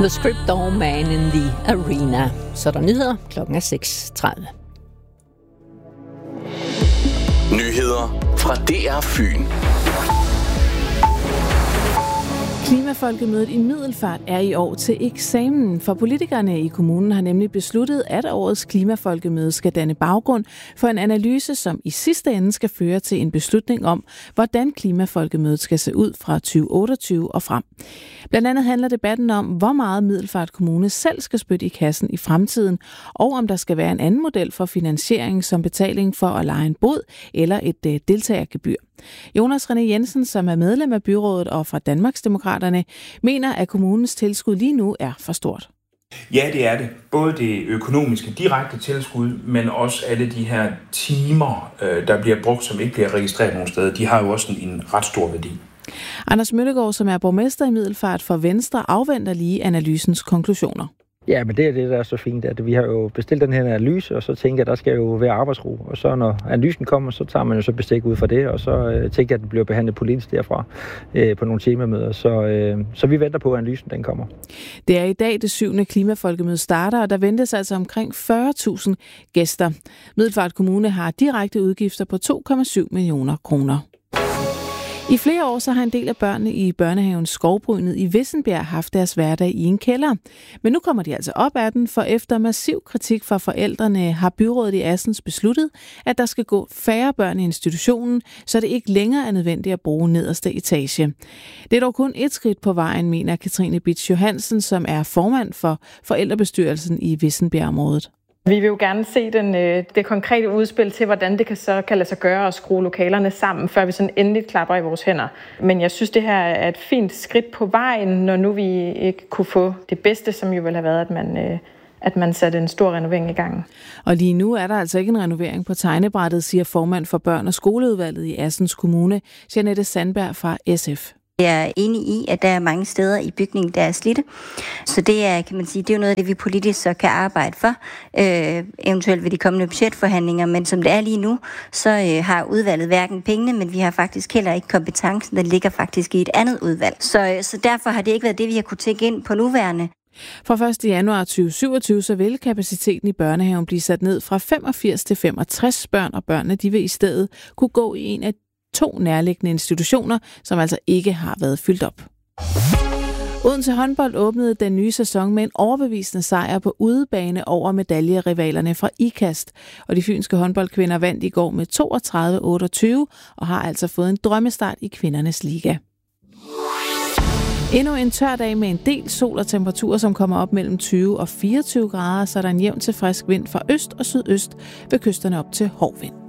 The Scriptor Man in the Arena. Så er der nyheder. Klokken er 6:30. Nyheder fra DR Fyn. Klimafolkemødet i Middelfart er i år til eksamen, for politikerne i kommunen har nemlig besluttet, at årets klimafolkemøde skal danne baggrund for en analyse, som i sidste ende skal føre til en beslutning om, hvordan klimafolkemødet skal se ud fra 2028 og frem. Blandt andet handler debatten om, hvor meget Middelfart Kommune selv skal spytte i kassen i fremtiden, og om der skal være en anden model for finansiering som betaling for at leje en bod eller et deltagergebyr. Jonas René Jensen, som er medlem af byrådet og fra Danmarksdemokraterne, mener, at kommunens tilskud lige nu er for stort. Ja, det er det. Både det økonomiske direkte tilskud, men også alle de her timer, der bliver brugt, som ikke bliver registreret nogen steder, de har jo også en ret stor værdi. Anders Møllegaard, som er borgmester i Middelfart for Venstre, afventer lige analysens konklusioner. Ja, men det er det, der er så fint, at vi har jo bestilt den her analyse, og så tænker jeg, at der skal jo være arbejdsro. Og så når analysen kommer, så tager man jo så bestik ud fra det, og så tænker jeg, at det bliver behandlet politisk derfra på nogle temamøder. Så vi venter på, at analysen den kommer. Det er i dag det 7. klimafolkemøde starter, og der ventes altså omkring 40.000 gæster. Middelfart Kommune har direkte udgifter på 2,7 millioner kroner. I flere år så har en del af børnene i børnehaven Skovbrynet i Vissenbjerg haft deres hverdag i en kælder. Men nu kommer de altså op af den, for efter massiv kritik fra forældrene har byrådet i Assens besluttet, at der skal gå færre børn i institutionen, så det ikke længere er nødvendigt at bruge nederste etage. Det er dog kun et skridt på vejen, mener Katrine Bitsch Johansen, som er formand for forældrebestyrelsen i Vissenbjergområdet. Vi vil jo gerne se det konkrete udspil til, hvordan det kan lade sig gøre at skrue lokalerne sammen, før vi sådan endelig klapper i vores hænder. Men jeg synes, det her er et fint skridt på vejen, når nu vi ikke kunne få det bedste, som jo ville have været, at man satte en stor renovering i gang. Og lige nu er der altså ikke en renovering på tegnebrættet, siger formand for børn- og skoleudvalget i Assens Kommune, Jeanette Sandberg fra SF. Jeg er enig i, at der er mange steder i bygningen, der er slidte. Så det er, kan man sige, det er jo noget af det, vi politisk så kan arbejde for, eventuelt ved de kommende budgetforhandlinger. Men som det er lige nu, så har udvalget hverken pengene, men vi har faktisk heller ikke kompetencen, der ligger faktisk i et andet udvalg. Så derfor har det ikke været det, vi har kunne tænke ind på nuværende. Fra 1. januar 2027 så vil kapaciteten i børnehaven blive sat ned fra 85 til 65 børn, og børnene de vil i stedet kunne gå i en af 2 nærliggende institutioner, som altså ikke har været fyldt op. Odense håndbold åbnede den nye sæson med en overbevisende sejr på udebane over medaljerivalerne fra IKAST, og de fynske håndboldkvinder vandt i går med 32-28 og har altså fået en drømmestart i kvindernes liga. Endnu en tør dag med en del sol og temperaturer, som kommer op mellem 20 og 24 grader, så er der en jævn til frisk vind fra øst og sydøst ved kysterne op til hård vind.